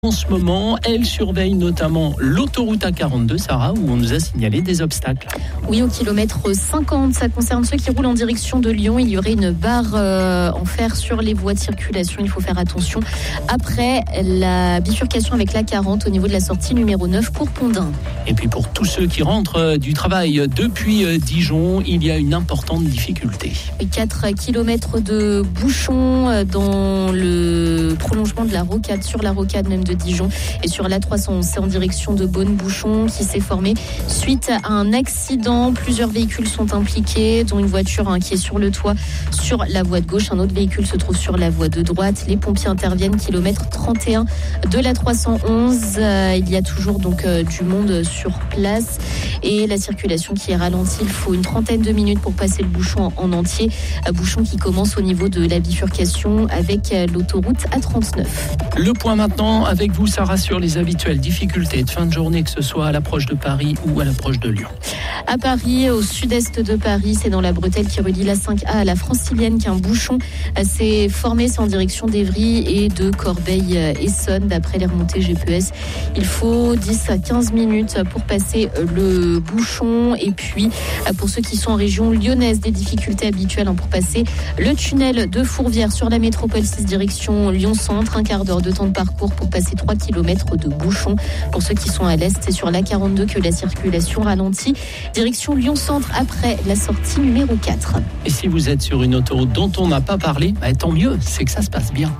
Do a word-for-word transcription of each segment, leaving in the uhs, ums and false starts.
En ce moment, elle surveille notamment l'autoroute A quarante-deux, Sarah, où on nous a signalé des obstacles. Oui, au kilomètre cinquante, ça concerne ceux qui roulent en direction de Lyon. Il y aurait une barre euh, en fer sur les voies de circulation. Il faut faire attention. Après la bifurcation avec l'A quarante au niveau de la sortie numéro neuf pour Pondin. Et puis pour tous ceux qui rentrent du travail depuis Dijon, il y a une importante difficulté. quatre kilomètres de bouchons dans le prolongement de la rocade, sur la rocade même de Dijon et sur l'A trois cent onze. C'est en direction de Beaune-Bouchon qui s'est formé suite à un accident. Plusieurs véhicules sont impliqués, dont une voiture hein, qui est sur le toit sur la voie de gauche. Un autre véhicule se trouve sur la voie de droite. Les pompiers interviennent, kilomètre trente et un de l'A trois cent onze. Euh, il y a toujours donc euh, du monde sur place et la circulation qui est ralentie. Il faut une trentaine de minutes pour passer le bouchon en, en entier. Un bouchon qui commence au niveau de la bifurcation avec euh, l'autoroute A trente-neuf. Le point maintenant avec vous, Sarah, sur les habituelles difficultés de fin de journée, que ce soit à l'approche de Paris ou à l'approche de Lyon. À Paris, au sud-est de Paris, c'est dans la bretelle qui relie la cinq A à la Francilienne qu'un bouchon s'est formé. C'est en direction d'Evry et de Corbeil-Essonnes. D'après les remontées G P S, il faut dix à quinze minutes pour passer le bouchon. Et puis, pour ceux qui sont en région lyonnaise, des difficultés habituelles pour passer le tunnel de Fourvière sur la métropole six direction Lyon-Centre. Un quart d'heure de temps de parcours pour passer trois kilomètres de bouchon. Pour ceux qui sont à l'est, c'est sur l'A quarante-deux que la circulation ralentit. Direction Lyon-Centre après la sortie numéro quatre. Et si vous êtes sur une autoroute dont on n'a pas parlé, bah, tant mieux, c'est que ça se passe bien.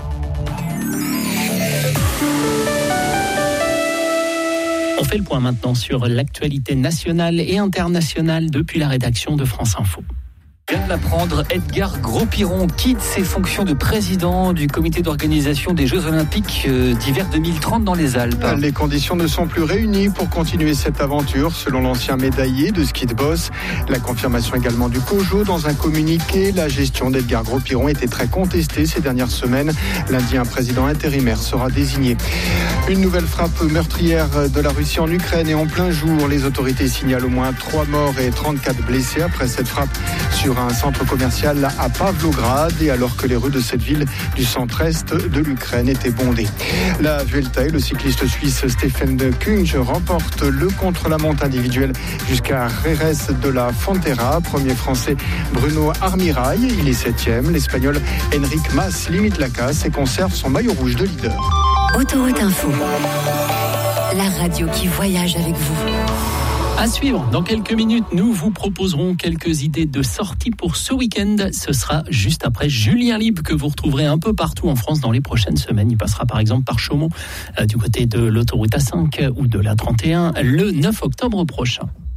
On fait le point maintenant sur l'actualité nationale et internationale depuis la rédaction de France Info. Vient de l'apprendre, Edgar Gros-Piron quitte ses fonctions de président du comité d'organisation des Jeux Olympiques d'hiver deux mille trente dans les Alpes. Les conditions ne sont plus réunies pour continuer cette aventure, selon l'ancien médaillé de ski de boss. La confirmation également du COJO dans un communiqué. La gestion d'Edgar Gros-Piron était très contestée ces dernières semaines. Lundi, un président intérimaire sera désigné. Une nouvelle frappe meurtrière de la Russie en Ukraine et en plein jour. Les autorités signalent au moins trois morts et trente-quatre blessés après cette frappe sur un centre commercial à Pavlograd, et alors que les rues de cette ville du centre-est de l'Ukraine étaient bondées. La Vuelta et le cycliste suisse Stefan Kung remporte le contre-la-montre individuel jusqu'à Jerez de la Frontera. Premier français Bruno Armirail, il est septième. L'Espagnol Enric Mas limite la casse et conserve son maillot rouge de leader. Autoroute Info, la radio qui voyage avec vous. À suivre, dans quelques minutes, nous vous proposerons quelques idées de sorties pour ce week-end. Ce sera juste après Julien Libre, que vous retrouverez un peu partout en France dans les prochaines semaines. Il passera par exemple par Chaumont, euh, du côté de l'autoroute A cinq ou de l'A trente et un, le neuf octobre prochain.